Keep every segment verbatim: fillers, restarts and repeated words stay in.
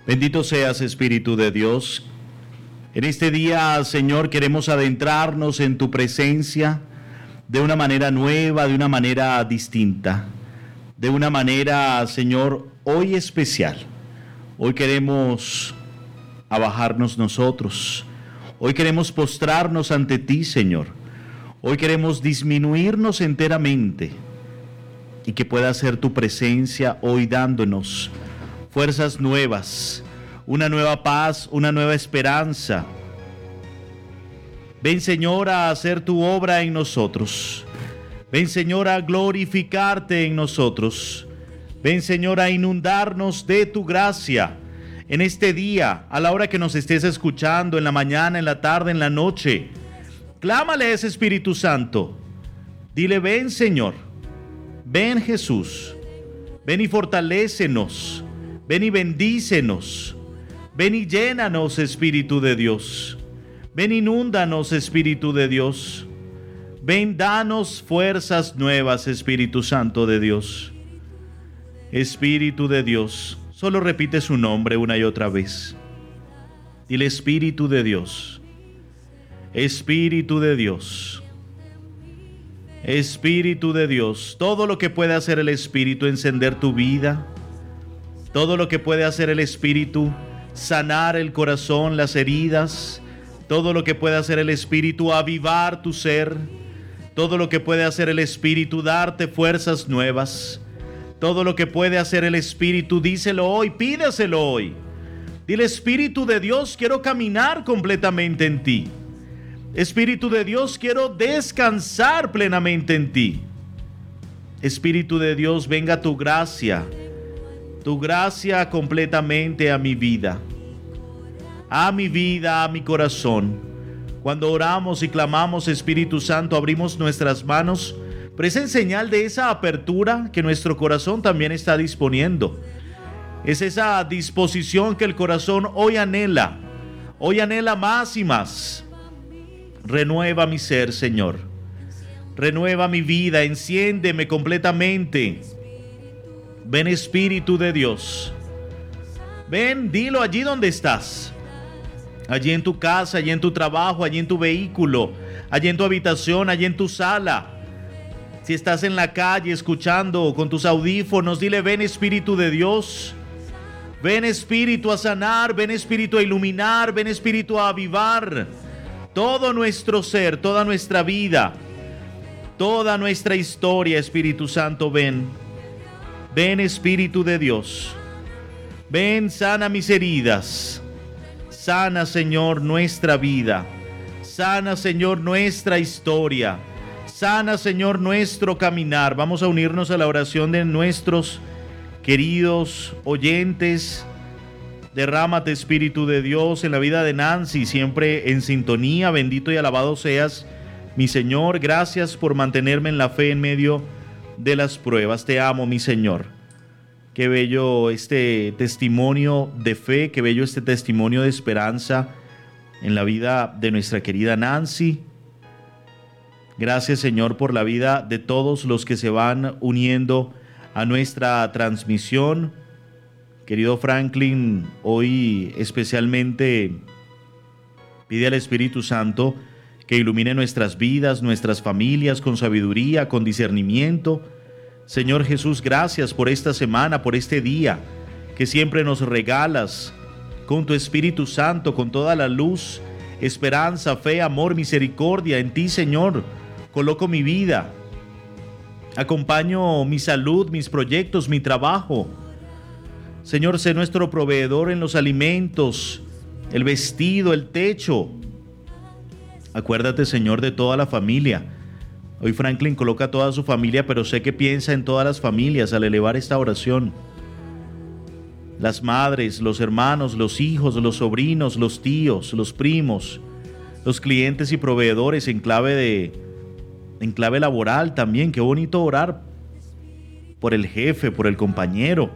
Bendito seas, Espíritu de Dios. En este día, Señor, queremos adentrarnos en tu presencia de una manera nueva, de una manera distinta, de una manera, Señor, hoy especial. Hoy queremos abajarnos nosotros. Hoy queremos postrarnos ante ti, Señor. Hoy queremos disminuirnos enteramente y que pueda ser tu presencia hoy dándonos fuerzas nuevas, una nueva paz, una nueva esperanza. Ven, Señor, a hacer tu obra en nosotros. Ven, Señor, a glorificarte en nosotros. Ven, Señor, a inundarnos de tu gracia en este día, a la hora que nos estés escuchando, en la mañana, en la tarde, en la noche. Clámale a ese Espíritu Santo. Dile: ven, Señor. Ven, Jesús. Ven y fortalécenos. Ven y bendícenos. Ven y llénanos, Espíritu de Dios. Ven, inúndanos, Espíritu de Dios. Ven, danos fuerzas nuevas, Espíritu Santo de Dios. Espíritu de Dios. Solo repite su nombre una y otra vez. Dile: Espíritu de Dios. Espíritu de Dios. Espíritu de Dios. Todo lo que puede hacer el Espíritu encender tu vida. Todo lo que puede hacer el Espíritu sanar el corazón, las heridas. Todo lo que puede hacer el Espíritu avivar tu ser. Todo lo que puede hacer el Espíritu darte fuerzas nuevas. Todo lo que puede hacer el Espíritu, díselo hoy, pídeselo hoy. Dile: Espíritu de Dios, quiero caminar completamente en ti. Espíritu de Dios, quiero descansar plenamente en ti. Espíritu de Dios, venga tu gracia, tu gracia completamente a mi vida, a mi vida, a mi corazón. Cuando oramos y clamamos, Espíritu Santo, abrimos nuestras manos, pero es en señal de esa apertura que nuestro corazón también está disponiendo. Es esa disposición que el corazón hoy anhela, hoy anhela más y más. Renueva mi ser, Señor. Renueva mi vida, enciéndeme completamente. Ven, Espíritu de Dios. Ven, dilo allí donde estás. Allí en tu casa, allí en tu trabajo, allí en tu vehículo, allí en tu habitación, allí en tu sala. Si estás en la calle escuchando con tus audífonos, dile: ven, Espíritu de Dios. Ven, Espíritu, a sanar. Ven, Espíritu, a iluminar. Ven, Espíritu, a avivar todo nuestro ser, toda nuestra vida, toda nuestra historia. Espíritu Santo, ven. Ven, Espíritu de Dios. Ven, sana mis heridas. Sana, Señor, nuestra vida. Sana, Señor, nuestra historia. Sana, Señor, nuestro caminar. Vamos a unirnos a la oración de nuestros queridos oyentes. Derrámate, Espíritu de Dios, en la vida de Nancy, siempre en sintonía. Bendito y alabado seas, mi Señor. Gracias por mantenerme en la fe en medio de las pruebas. Te amo, mi Señor. Qué bello este testimonio de fe, qué bello este testimonio de esperanza en la vida de nuestra querida Nancy. Gracias, Señor, por la vida de todos los que se van uniendo a nuestra transmisión. Querido Franklin, hoy especialmente pide al Espíritu Santo que ilumine nuestras vidas, nuestras familias con sabiduría, con discernimiento. Señor Jesús, gracias por esta semana, por este día que siempre nos regalas con tu Espíritu Santo, con toda la luz, esperanza, fe, amor, misericordia. En ti, Señor, coloco mi vida, acompaño mi salud, mis proyectos, mi trabajo. Señor, sé nuestro proveedor en los alimentos, el vestido, el techo. Acuérdate, Señor, de toda la familia. Hoy Franklin coloca a toda su familia, pero sé que piensa en todas las familias al elevar esta oración. Las madres, los hermanos, los hijos, los sobrinos, los tíos, los primos, los clientes y proveedores en clave de, en clave laboral también. Qué bonito orar por el jefe, por el compañero.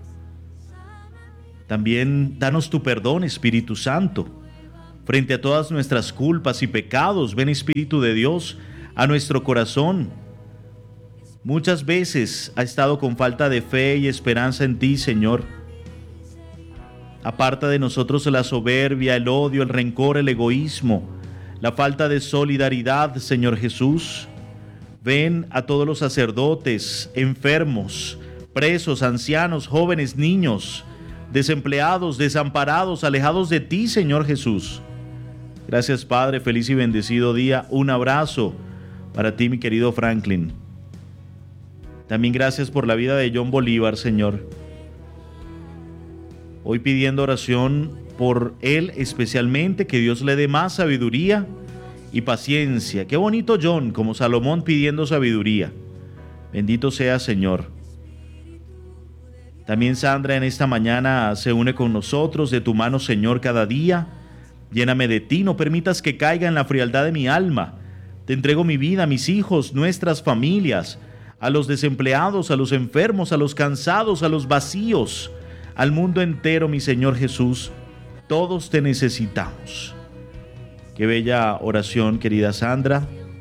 También danos tu perdón, Espíritu Santo, frente a todas nuestras culpas y pecados. Ven, Espíritu de Dios, a nuestro corazón. Muchas veces ha estado con falta de fe y esperanza en ti, Señor. Aparta de nosotros la soberbia, el odio, el rencor, el egoísmo, la falta de solidaridad, Señor Jesús. Ven a todos los sacerdotes, enfermos, presos, ancianos, jóvenes, niños, desempleados, desamparados, alejados de ti, Señor Jesús. Gracias, Padre, feliz y bendecido día. Un abrazo para ti, mi querido Franklin. También gracias por la vida de John Bolívar, Señor. Hoy pidiendo oración por él especialmente, que Dios le dé más sabiduría y paciencia. Qué bonito John, como Salomón pidiendo sabiduría. Bendito sea, Señor. También Sandra en esta mañana se une con nosotros. De tu mano, Señor, cada día. Lléname de ti, no permitas que caiga en la frialdad de mi alma. Te entrego mi vida, mis hijos, nuestras familias, a los desempleados, a los enfermos, a los cansados, a los vacíos, al mundo entero, mi Señor Jesús. Todos te necesitamos. Qué bella oración, querida Sandra.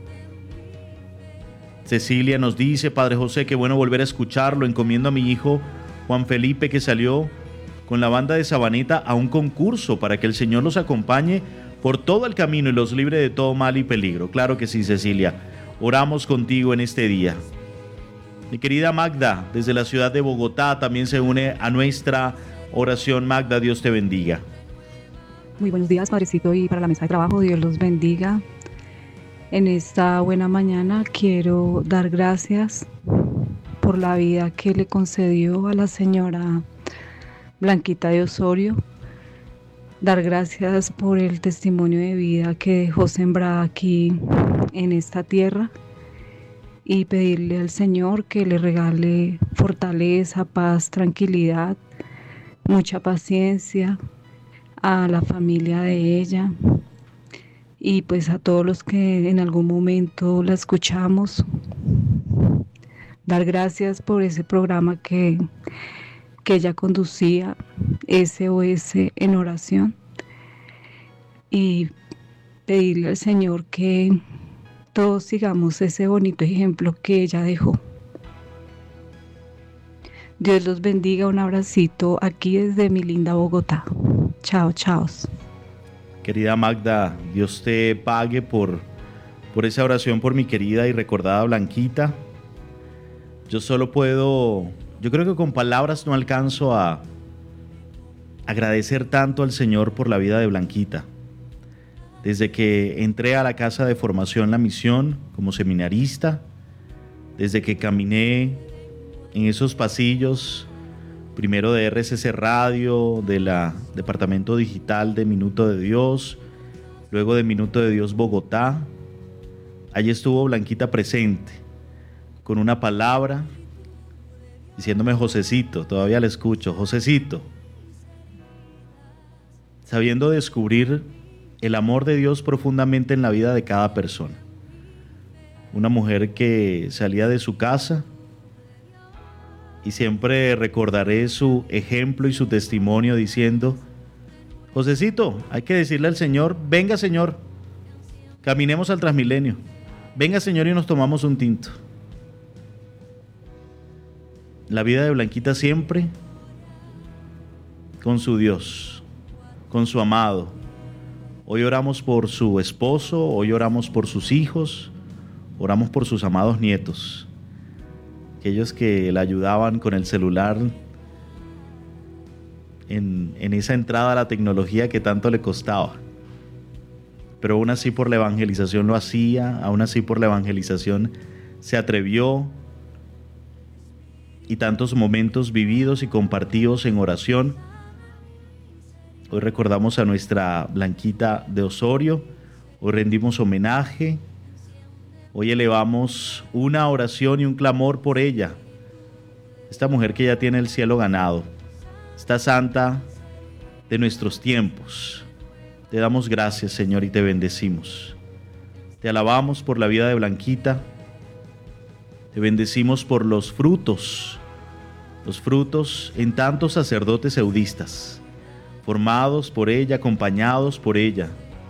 Cecilia nos dice: Padre José, qué bueno volver a escucharlo. Encomiendo a mi hijo Juan Felipe, que salió con la banda de Sabaneta a un concurso, para que el Señor los acompañe por todo el camino y los libre de todo mal y peligro. Claro que sí, Cecilia. Oramos contigo en este día. Mi querida Magda, desde la ciudad de Bogotá, también se une a nuestra oración. Magda, Dios te bendiga. Muy buenos días, Padrecito, y para la mesa de trabajo, Dios los bendiga. En esta buena mañana quiero dar gracias por la vida que le concedió a la señora Blanquita de Osorio, dar gracias por el testimonio de vida que dejó sembrada aquí en esta tierra, y pedirle al Señor que le regale fortaleza, paz, tranquilidad, mucha paciencia a la familia de ella, y pues a todos los que en algún momento la escuchamos. Dar gracias por ese programa que, que ella conducía, S O S en oración, y pedirle al Señor que todos sigamos ese bonito ejemplo que ella dejó. Dios los bendiga, un abracito aquí desde mi linda Bogotá. Chao, chao. Querida Magda, Dios te pague por, por esa oración por mi querida y recordada Blanquita. Yo solo puedo, yo creo que con palabras no alcanzo a agradecer tanto al Señor por la vida de Blanquita. Desde que entré a la casa de formación La Misión como seminarista, desde que caminé en esos pasillos, primero de R C C Radio, de la Departamento Digital de Minuto de Dios, luego de Minuto de Dios Bogotá, allí estuvo Blanquita presente, con una palabra, diciéndome Josecito, todavía le escucho, Josecito, sabiendo descubrir el amor de Dios profundamente en la vida de cada persona. Una mujer que salía de su casa, y siempre recordaré su ejemplo y su testimonio diciendo: Josecito, hay que decirle al Señor, venga Señor, caminemos al Transmilenio, venga Señor y nos tomamos un tinto. La vida de Blanquita siempre con su Dios, con su amado. Hoy oramos por su esposo, hoy oramos por sus hijos, oramos por sus amados nietos, aquellos que la ayudaban con el celular en, en esa entrada a la tecnología que tanto le costaba. Pero aún así por la evangelización lo hacía, aún así por la evangelización se atrevió, y tantos momentos vividos y compartidos en oración. Hoy recordamos a nuestra Blanquita de Osorio, hoy rendimos homenaje, hoy elevamos una oración y un clamor por ella, esta mujer que ya tiene el cielo ganado, esta santa de nuestros tiempos. Te damos gracias, Señor, y te bendecimos. Te alabamos por la vida de Blanquita, te bendecimos por los frutos, los frutos en tantos sacerdotes eudistas, formados por ella, acompañados por ella.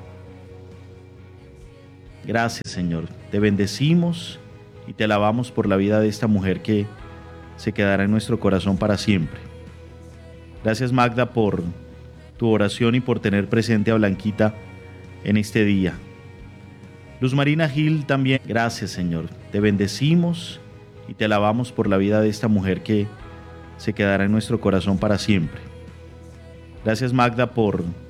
Gracias, Señor. Te bendecimos y te alabamos por la vida de esta mujer que se quedará en nuestro corazón para siempre. Gracias, Magda, por tu oración y por tener presente a Blanquita en este día. Luz Marina Gil también, gracias Señor, te bendecimos y te alabamos por la vida de esta mujer que se quedará en nuestro corazón para siempre. Gracias Magda por